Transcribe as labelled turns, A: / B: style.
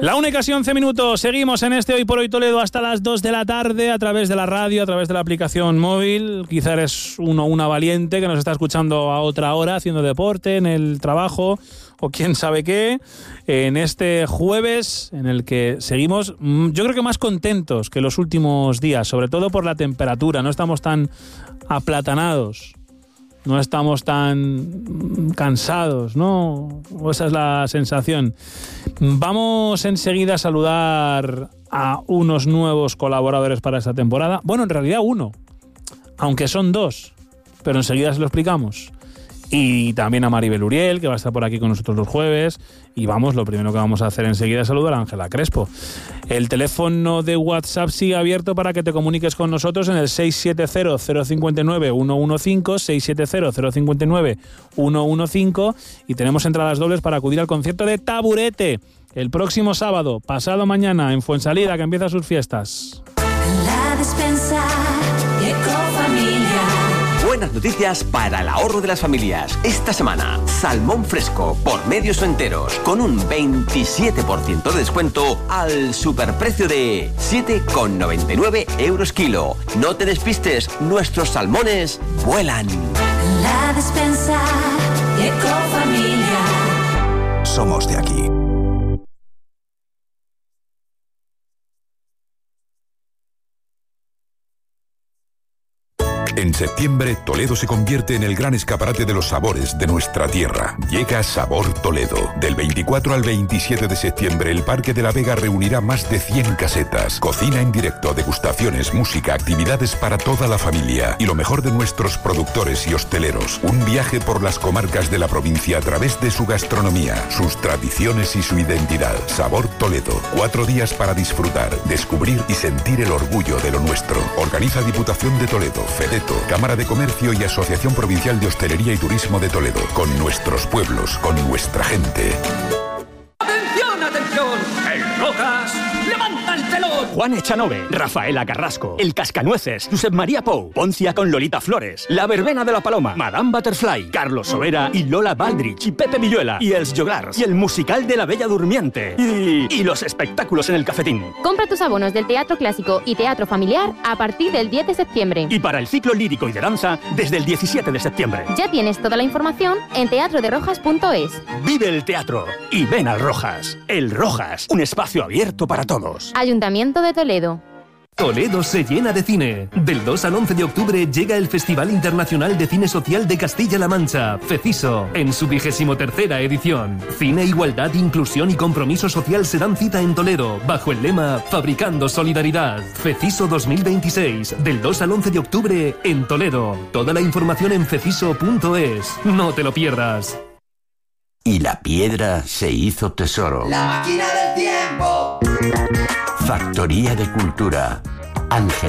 A: La 1:11, seguimos en este Hoy por Hoy Toledo hasta las 2 de la tarde a través de la radio, a través de la aplicación móvil. Quizá eres una valiente que nos está escuchando a otra hora, haciendo deporte, en el trabajo o quién sabe qué, en este jueves en el que seguimos, yo creo que más contentos que los últimos días, sobre todo por la temperatura. No estamos tan aplatanados, no estamos tan cansados, ¿no? Esa es la sensación. Vamos enseguida a saludar a unos nuevos colaboradores para esta temporada. Bueno, en realidad uno, aunque son dos, pero enseguida se lo explicamos. Y también a Maribel Uriel, que va a estar por aquí con nosotros los jueves. Y lo primero que vamos a hacer enseguida es saludar a Ángela Crespo. El teléfono de WhatsApp sigue abierto para que te comuniques con nosotros en el 670-059-115, 670-059-115. Y tenemos entradas dobles para acudir al concierto de Taburete el próximo sábado, pasado mañana, en Fuensalida, que empieza sus fiestas.
B: La despensa Ecofamilia.
C: Buenas noticias para el ahorro de las familias. Esta semana, salmón fresco por medios o enteros con un 27% de descuento al superprecio de 7,99 € kilo. No te despistes, nuestros salmones vuelan.
B: La despensa Ecofamilia.
D: Somos de aquí. En septiembre, Toledo se convierte en el gran escaparate de los sabores de nuestra tierra. Llega Sabor Toledo. Del 24 al 27 de septiembre, el Parque de la Vega reunirá más de 100 casetas. Cocina en directo, degustaciones, música, actividades para toda la familia. Y lo mejor de nuestros productores y hosteleros. Un viaje por las comarcas de la provincia a través de su gastronomía, sus tradiciones y su identidad. Sabor Toledo. 4 días para disfrutar, descubrir y sentir el orgullo de lo nuestro. Organiza Diputación de Toledo, FEDETO, Cámara de Comercio y Asociación Provincial de Hostelería y Turismo de Toledo. Con nuestros pueblos, con nuestra gente.
E: ¡Atención, atención! ¡El Rojas levanta el telón! Juan Echanove, Rafaela Carrasco, El Cascanueces, Josep María Pou, Poncia con Lolita Flores, La Verbena de la Paloma, Madame Butterfly, Carlos Sobera y Lola Baldrich y Pepe Villuela y Els Joglars y el musical de La Bella Durmiente y los espectáculos en el Cafetín.
F: Compra tus abonos del Teatro Clásico y Teatro Familiar a partir del 10 de septiembre.
E: Y para el ciclo lírico y de danza desde el 17 de septiembre.
F: Ya tienes toda la información en teatroderojas.es.
E: Vive el teatro y ven al Rojas. El Rojas, un espacio abierto para todos.
F: Ayuntamiento de Toledo.
G: Toledo se llena de cine. Del 2 al 11 de octubre llega el Festival Internacional de Cine Social de Castilla-La Mancha, FECISO, en su 23ª edición. Cine, igualdad, inclusión y compromiso social se dan cita en Toledo, bajo el lema Fabricando Solidaridad. FECISO 2026, del 2 al 11 de octubre en Toledo. Toda la información en feciso.es. No te lo pierdas.
H: Y la piedra se hizo tesoro.
I: ¡La máquina del tiempo!
H: Factoría de Cultura. Ángel